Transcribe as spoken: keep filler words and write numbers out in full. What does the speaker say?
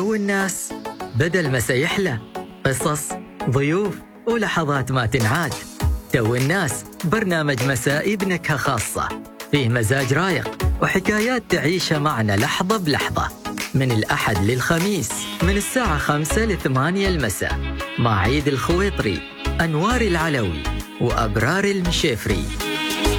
تو الناس بدل ما سيحلى، قصص، ضيوف ولحظات ما تنعاد. تو الناس برنامج مسائي بنكهة خاصة، فيه مزاج رايق وحكايات تعيشها معنا لحظة بلحظة، من الأحد للخميس من الساعة خمسة لثمانية المساء، مع عيد الخويطري، أنوار العلوي وأبرار المشيفري.